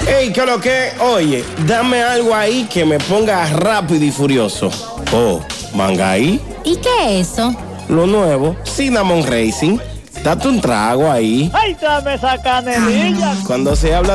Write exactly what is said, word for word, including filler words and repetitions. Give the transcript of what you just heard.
Ey, ¿qué lo que? Oye, dame algo ahí que me ponga rápido y furioso. Oh, Mangaí. ¿Y qué es eso? Lo nuevo, Cinnamon Racing. Date un trago ahí. ¡Ay, dame esa canelilla! Cuando se habla